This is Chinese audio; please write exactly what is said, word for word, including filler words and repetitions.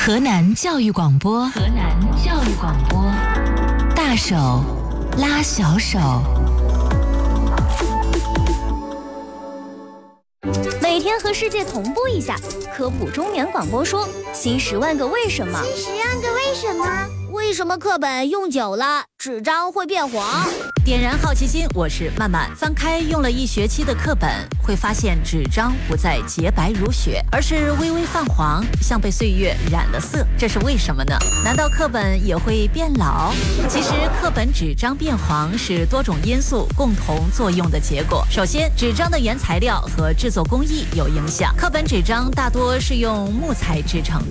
河南教育广播，河南教育广播，大手拉小手。 每天和世界同步一下，科普中年广播说新十万个为什么。 新十万个为什么？为什么课本用久了纸张会变黄？ 点燃好奇心，我是曼曼。翻开用了一学期的课本，会发现纸张不再洁白如雪，而是微微泛黄，像被岁月染了色。这是为什么呢？难道课本也会变老？其实课本纸张变黄是多种因素共同作用的结果。首先，纸张的原材料和制作工艺有影响。课本纸张大多是用木材制成的，